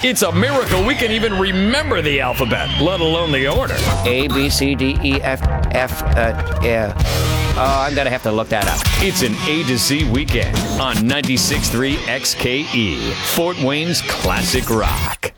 It's a miracle we can even remember the alphabet, let alone the order. A, B, C, D, E, F, yeah. Oh, I'm going to have to look that up. It's an A to Z weekend on 96.3 XKE, Fort Wayne's classic rock.